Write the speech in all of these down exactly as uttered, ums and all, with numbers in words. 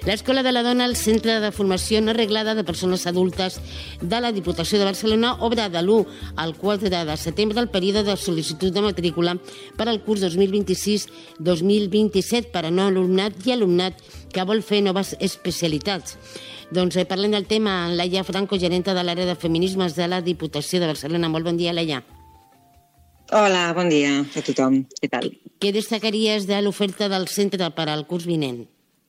L'Escola de la Dona, el Centre de Formació no reglada de persones adultes de la Diputació de Barcelona, obre de l'u al quatre de setembre el període de sol·licitud de matrícula per al curs dos mil vint-i-sis dos mil vint-i-set per a no alumnat i alumnat que vol fer noves especialitats. Doncs eh, parlem del tema amb Laia Franco, gerenta de l'àrea de feminismes de la Diputació de Barcelona. Molt bon dia, Laia. Hola, bon dia a tothom. Què tal? Què destacaries de l'oferta del centre per al curs vinent?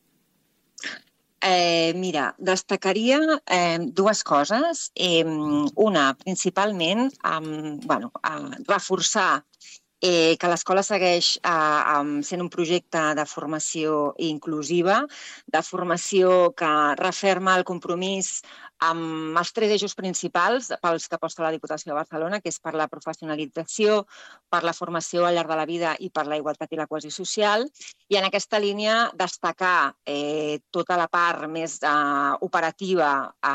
Eh, mira, destacaria eh, dues coses. Eh, una, principalment, eh, bueno, eh, reforçar eh, que l'escola segueix eh, sent un projecte de formació inclusiva, de formació que referma el compromís amb els tres eixos principals pels que aposta la Diputació de Barcelona, que és per la professionalització, per la formació al llarg de la vida i per la igualtat i la cohesió social. I en aquesta línia destacar eh, tota la part més eh, operativa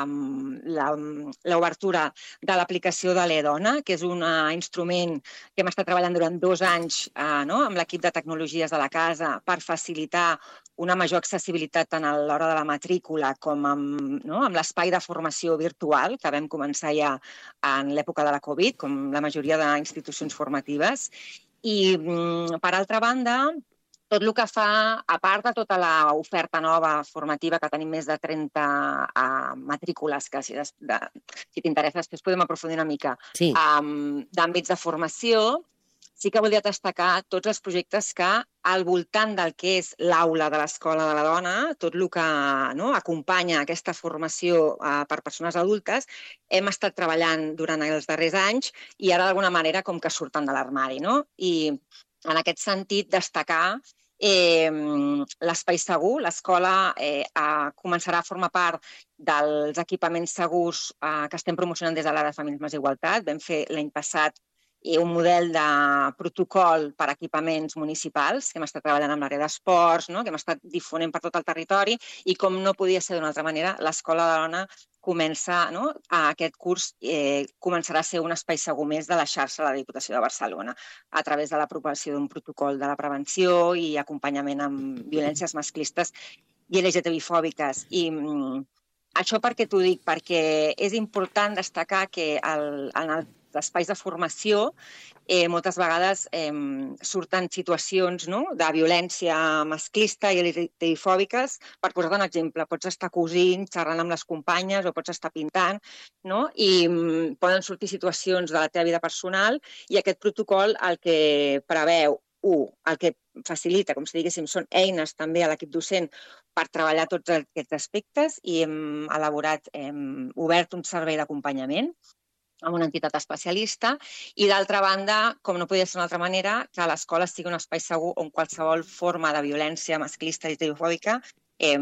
amb l'obertura de l'aplicació de l'e-Dona, que és un uh, instrument que hem estat treballant durant dos anys eh, no? amb l'equip de tecnologies de la casa per facilitar una major accessibilitat tant a l'hora de la matrícula com amb, no? amb l'espai de formació virtual, que vam començar ja en l'època de la Covid, com la majoria d'institucions formatives. I, per altra banda, tot el que fa, a part de tota l'oferta nova formativa, que tenim més de trenta uh, matrícules, que si, de, si t'interessa després podem aprofundir una mica, sí. um, d'àmbits de formació, sí que volia destacar tots els projectes que al voltant del que és l'aula de l'Escola de la Dona, tot el que no, acompanya aquesta formació uh, per persones adultes, hem estat treballant durant els darrers anys i ara d'alguna manera com que surten de l'armari. No? I en aquest sentit destacar eh, l'espai segur. L'escola eh, a, començarà a formar part dels equipaments segurs eh, que estem promocionant des de l'àrea de feminismes i igualtat. Vam fer l'any passat i un model de protocol per equipaments municipals, que hem estat treballant amb l'àrea d'esports, no? que hem estat difonent per tot el territori, i com no podia ser d'una altra manera, l'Escola de la Dona comença, no? a aquest curs eh, començarà a ser un espai segur més de la xarxa de la Diputació de Barcelona, a través de l'aprovació d'un protocol de la prevenció i acompanyament amb violències masclistes i L G T B-fòbiques. I mm, això per què t'ho dic? Perquè és important destacar que el, en el espais de formació, eh, moltes vegades eh, surten situacions no? de violència masclista i L G T B-fòbiques. Per posar-te un exemple, pots estar cosint, xerrant amb les companyes o pots estar pintant, no? i mm, poden sortir situacions de la teva vida personal i aquest protocol el que preveu, un, el que facilita, com si diguéssim, són eines també a l'equip docent per treballar tots aquests aspectes i hem elaborat, hem obert un servei d'acompanyament amb una entitat especialista i, d'altra banda, com no podia ser d'una altra manera, que l'escola sigui un espai segur on qualsevol forma de violència masclista i heterofòbica eh,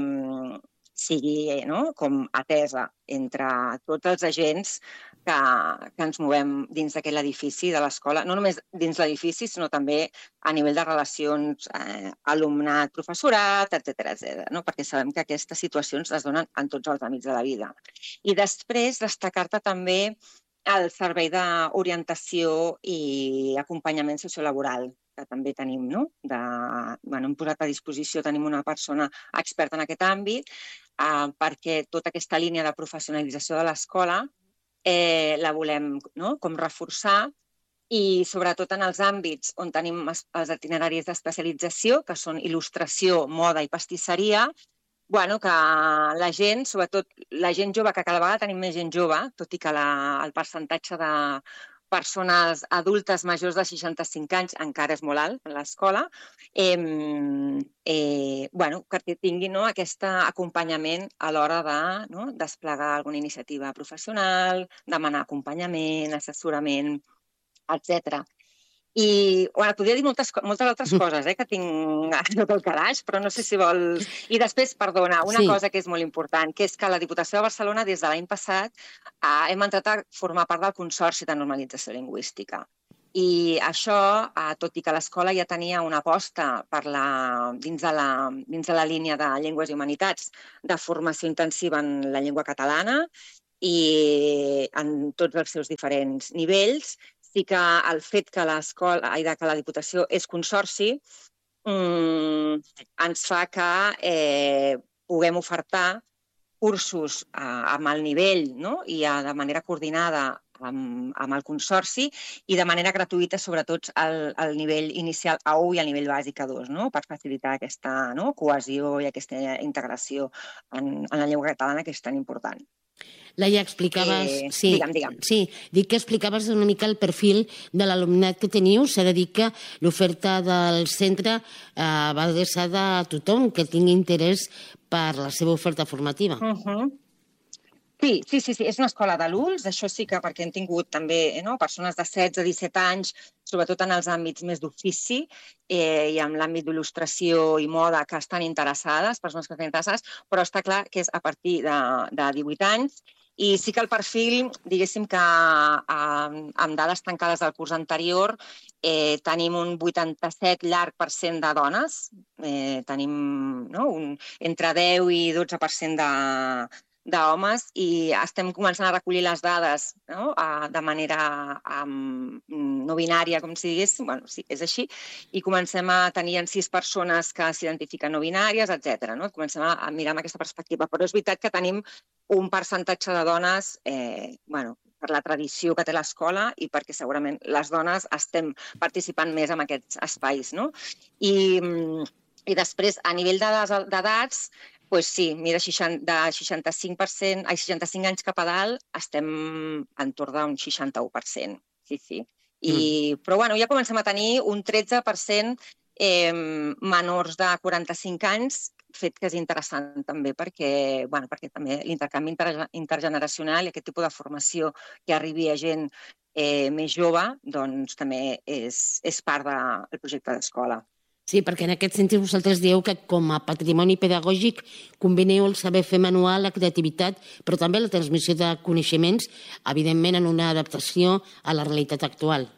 sigui no? com atesa entre tots els agents que, que ens movem dins d'aquest edifici de l'escola, no només dins l'edifici, sinó també a nivell de relacions eh, alumnat-professorat, etcètera, etcètera, no? perquè sabem que aquestes situacions es donen en tots els àmbits de la vida. I després destacar-te també el servei d'orientació i acompanyament sociolaboral, que també tenim, no? De, bueno, hem posat a disposició, tenim una persona experta en aquest àmbit, eh, perquè tota aquesta línia de professionalització de l'escola eh, la volem no? com reforçar i sobretot en els àmbits on tenim els itineraris d'especialització, que són il·lustració, moda i pastisseria, bueno, que la gent, sobretot la gent jove, que cada vegada tenim més gent jove, tot i que la, el percentatge de persones adultes majors de seixanta-cinc anys encara és molt alt en l'escola, eh, eh, bueno, que tinguin no, aquest acompanyament a l'hora de no, desplegar alguna iniciativa professional, demanar acompanyament, assessorament, etcètera. I bueno, podria dir moltes, moltes altres coses eh, que tinc a tot el calaix, però no sé si vols... I després, perdona, una sí. cosa que és molt important, que és que la Diputació de Barcelona, des de l'any passat, eh, hem entrat a formar part del Consorci de Normalització Lingüística. I això, eh, tot i que l'escola ja tenia una aposta per la, dins, de la, dins de la línia de Llengües i Humanitats de formació intensiva en la llengua catalana i en tots els seus diferents nivells, sí que el fet que l'escola, que la Diputació és consorci, mmm, ens fa que eh, puguem ofertar cursos amb el nivell, no? I de manera coordinada amb, amb el Consorci i de manera gratuïta, sobretot al, al nivell inicial A u i al nivell bàsic A dos, no? Per facilitar aquesta, no? cohesió i aquesta integració en, en la llengua catalana, que és tan important. Laia, explicaves... Eh, sí, digue'm, digue'm. Sí, dic que explicaves una mica el perfil de l'alumnat que teniu. S'ha de dir que l'oferta del centre eh, va adreçada a tothom que tingui interès per la seva oferta formativa. Uh -huh. Sí, sí, sí, sí, és una escola d'adults, això sí que perquè hem tingut també no, persones de setze a disset anys, sobretot en els àmbits més d'ofici eh, i en l'àmbit d'il·lustració i moda que estan interessades, persones que estan interessades, però està clar que és a partir de, de divuit anys. I sí que el perfil, diguéssim que eh, amb dades tancades del curs anterior, eh, tenim un vuitanta-set llarg per cent de dones, eh, tenim no, un, entre deu i dotze per cent de d'homes i estem començant a recollir les dades no? de manera um, no binària, com si digués, bueno, sí, és així, i comencem a tenir sis persones que s'identifiquen no binàries, etcètera. No? Comencem a mirar amb aquesta perspectiva, però és veritat que tenim un percentatge de dones, eh, bueno, per la tradició que té l'escola i perquè segurament les dones estem participant més en aquests espais. No? I, i després, a nivell d'edats, pues sí, mira, de seixanta-cinc per cent, ai, seixanta-cinc anys cap a dalt estem entorn d'un seixanta-u per cent. Sí, sí. I, mm. Però bueno, ja comencem a tenir un tretze per cent eh, menors de quaranta-cinc anys, fet que és interessant també perquè, bueno, perquè també l'intercanvi intergeneracional i aquest tipus de formació que arribi a gent eh, més jove, doncs també és, és part del projecte d'escola. Sí, perquè en aquest sentit vosaltres dieu que com a patrimoni pedagògic combineu el saber fer manual, la creativitat, però també la transmissió de coneixements, evidentment en una adaptació a la realitat actual.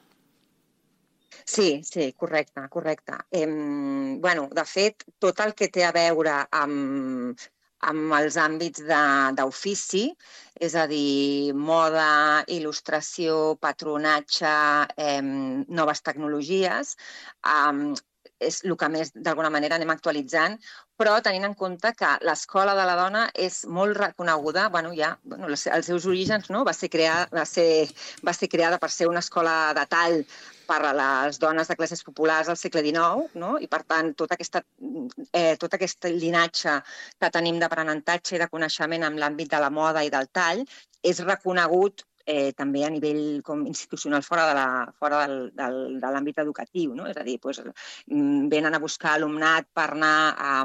Sí, sí, correcte, correcte. Eh, bueno, de fet, tot el que té a veure amb, amb els àmbits d'ofici, és a dir, moda, il·lustració, patronatge, eh, noves tecnologies, eh, és el que més, d'alguna manera, anem actualitzant, però tenint en compte que l'escola de la dona és molt reconeguda, bueno, ja, bueno, els seus orígens, no? va, ser creada, va, ser, va ser creada per ser una escola de tall per a les dones de classes populars al segle dinou, no? I per tant, tot, aquesta, eh, tot aquest linatge que tenim d'aprenentatge i de coneixement en l'àmbit de la moda i del tall és reconegut Eh, també a nivell com institucional fora de la, fora del, del, de l'àmbit educatiu, no? És a dir, doncs, venen a buscar alumnat per anar a,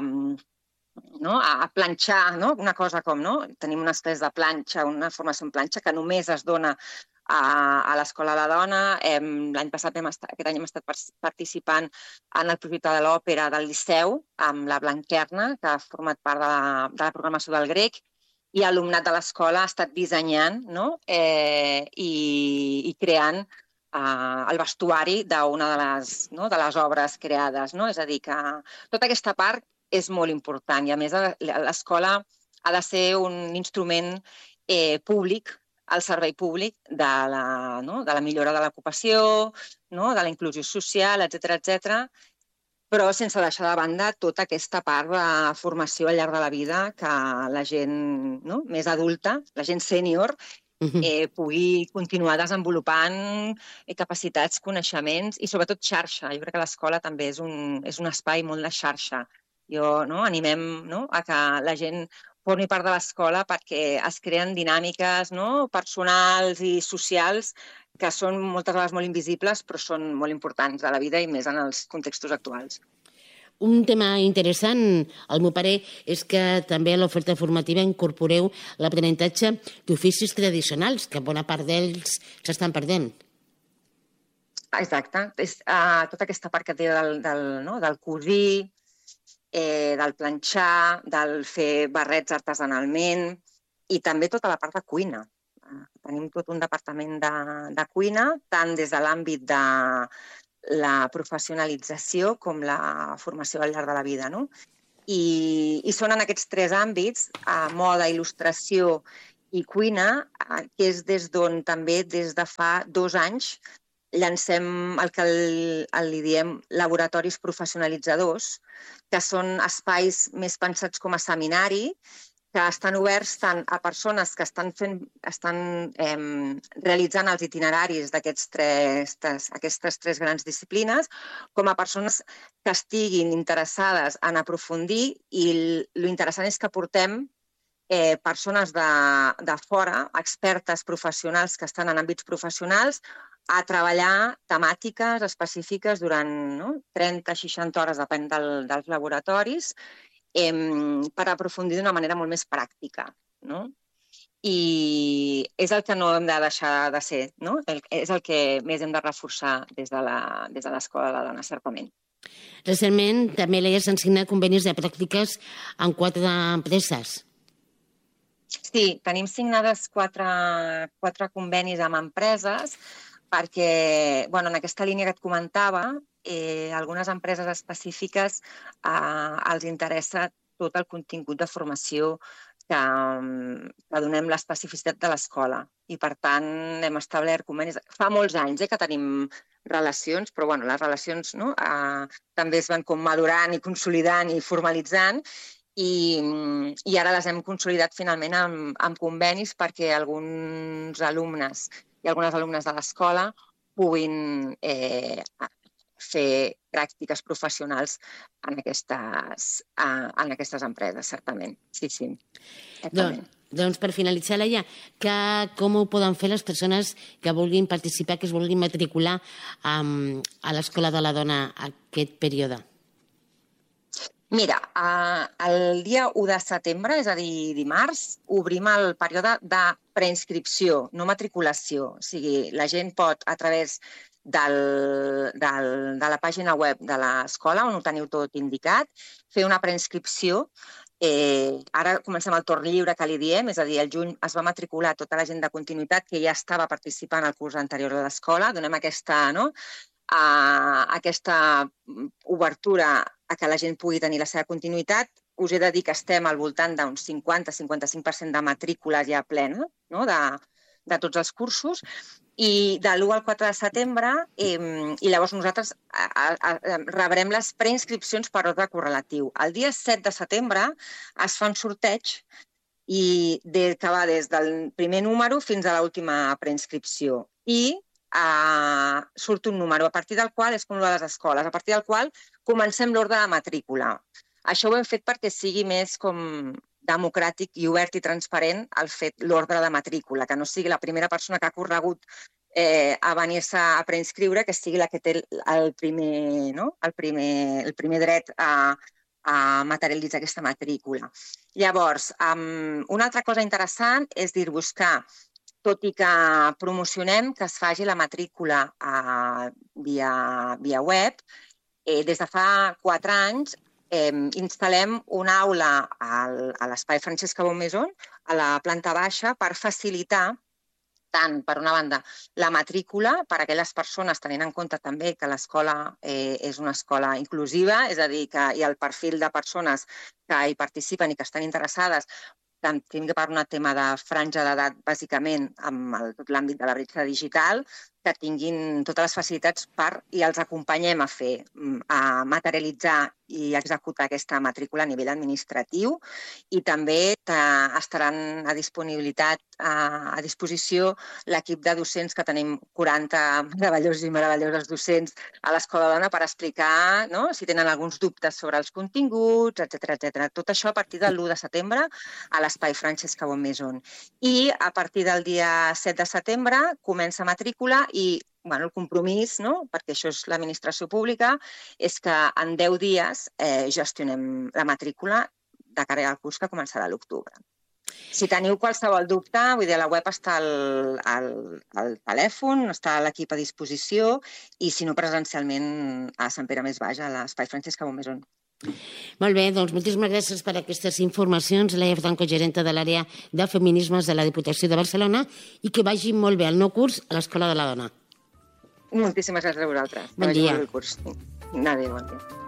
no? a planxar, no? Una cosa com, no? Tenim unes classes de planxa, una formació en planxa que només es dona a, a l'Escola de la Dona. L'any passat, hem estat, aquest any hem estat participant en el projecte de l'òpera del Liceu amb la Blanquerna, que ha format part de la, de la programació del grec, i l'alumnat de l'escola ha estat dissenyant no? eh, i, i creant eh, el vestuari d'una de, les, no? de les obres creades. No? És a dir, que tota aquesta part és molt important i, a més, l'escola ha de ser un instrument eh, públic, al servei públic de la, no? de la millora de l'ocupació, no? de la inclusió social, etcètera, etcètera, però sense deixar de banda tota aquesta part de formació al llarg de la vida que la gent no? més adulta, la gent sènior, eh, pugui continuar desenvolupant capacitats, coneixements i sobretot xarxa. Jo crec que l'escola també és un, és un espai molt de xarxa. Jo no? animem no? a que la gent formi part de l'escola perquè es creen dinàmiques no? personals i socials que són moltes vegades molt invisibles, però són molt importants a la vida i més en els contextos actuals. Un tema interessant, al meu parer, és que també a l'oferta formativa incorporeu l'aprenentatge d'oficis tradicionals, que bona part d'ells s'estan perdent. Exacte. És, uh, tota aquesta part que té del, del, no? del cosir, eh, del planxar, del fer barrets artesanalment i també tota la part de cuina. Tenim tot un departament de, de cuina, tant des de l'àmbit de la professionalització com la formació al llarg de la vida. No? I, i són en aquests tres àmbits, eh, moda, il·lustració i cuina, eh, que és des d'on també des de fa dos anys llancem el que li diem laboratoris professionalitzadors, que són espais més pensats com a seminari, que estan oberts tant a persones que estan, fent, estan eh, realitzant els itineraris d'aquestes tres grans disciplines, com a persones que estiguin interessades en aprofundir, i l'interessant és que portem eh, persones de, de fora, expertes professionals que estan en àmbits professionals, a treballar temàtiques específiques durant no? trenta a seixanta hores, depèn del, dels laboratoris, eh, per aprofundir d'una manera molt més pràctica. No? I és el que no hem de deixar de ser, no? el, és el que més hem de reforçar des de l'Escola de la Dona, certament. Recentment també l'E I A s'han signat convenis de pràctiques amb quatre empreses. Sí, tenim signades quatre, quatre convenis amb empreses, perquè bueno, en aquesta línia que et comentava, eh, algunes empreses específiques eh, els interessa tot el contingut de formació que, que donem l'especificitat de l'escola. I, per tant, hem establert convenis. Fa molts anys eh, que tenim relacions, però bueno, les relacions no, eh, també es van com madurant i consolidant i formalitzant, i, i ara les hem consolidat finalment amb, amb convenis perquè alguns alumnes i algunes alumnes de l'escola puguin eh, fer pràctiques professionals en aquestes, en aquestes empreses, certament. Sí, sí. Doncs, doncs per finalitzar, Laia, que, com ho poden fer les persones que vulguin participar, que es vulguin matricular um, a l'Escola de la Dona aquest període? Mira, el dia u de setembre, és a dir, dimarts, obrim el període de preinscripció, no matriculació. O sigui, la gent pot, a través del, del, de la pàgina web de l'escola, on ho teniu tot indicat, fer una preinscripció. Eh, ara comencem el torn lliure, que li diem, és a dir, el juny es va matricular tota la gent de continuïtat que ja estava participant al curs anterior de l'escola. Donem aquesta, no? A aquesta obertura a que la gent pugui tenir la seva continuïtat. Us he de dir que estem al voltant d'un cinquanta a cinquanta-cinc per cent de matrícula ja plena, no? de, de tots els cursos, i de l'u al quatre de setembre, eh, i llavors nosaltres a, a, a, rebrem les preinscripcions per ordre correlatiu. El dia set de setembre es fa un sorteig i de, que va des del primer número fins a l'última preinscripció. I Uh, surt un número, a partir del qual, és com a les escoles, a partir del qual comencem l'ordre de matrícula. Això ho hem fet perquè sigui més com democràtic i obert i transparent el fet l'ordre de matrícula, que no sigui la primera persona que ha corregut eh, a venir-se a preinscriure, que sigui la que té el primer, no? el primer, el primer dret a, a materialitzar aquesta matrícula. Llavors, um, una altra cosa interessant és dir-vos que tot i que promocionem que es faci la matrícula eh, via, via web, eh, des de fa quatre anys eh, instal·lem una aula al, a l'espai Francesca Bonnemaison, a la planta baixa, per facilitar tant, per una banda, la matrícula per a aquelles persones, tenint en compte també que l'escola eh, és una escola inclusiva, és a dir, que hi ha el perfil de persones que hi participen i que estan interessades, tant tinc per un tema de franja d'edat, bàsicament, amb el, tot l'àmbit de la bretxa digital, que tinguin totes les facilitats per, i els acompanyem a fer, a materialitzar i executar aquesta matrícula a nivell administratiu, i també estaran a disponibilitat, a, a disposició l'equip de docents, que tenim quaranta meravellosos i meravelloses docents a l'Escola Dona per explicar, no?, si tenen alguns dubtes sobre els continguts, etcètera, etcètera. Tot això a partir de l'u de setembre a l'espai Francesca Bonnemaison. I a partir del dia set de setembre comença matrícula i bueno, el compromís, no?, perquè això és l'administració pública, és que en deu dies eh, gestionem la matrícula de cara al curs que començarà a l'octubre. Si teniu qualsevol dubte, vull dir, a la web està el, el, el telèfon, està l'equip a disposició, i si no, presencialment a Sant Pere Més Baix, a l'espai Francesca Bonnemaison. Molt bé, doncs moltíssimes gràcies per aquestes informacions, Laia Franco, gerenta de l'àrea de feminismes de la Diputació de Barcelona, i que vagi molt bé el nou curs a l'Escola de la Dona. Moltíssimes gràcies a vosaltres. Bon dia. Adéu, bon dia.